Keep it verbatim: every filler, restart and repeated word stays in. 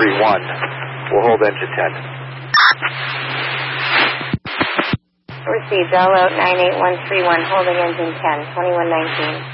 three one. We'll hold engine ten. Received, all out nine eight one three one, holding engine ten, twenty-one nineteen.